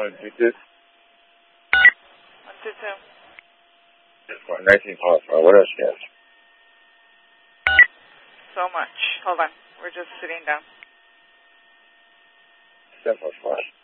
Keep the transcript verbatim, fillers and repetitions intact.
One, two, two. One, two, two. One, nineteen pause. Uh, what else you have? So much. Hold on. We're just sitting down. Seven, five.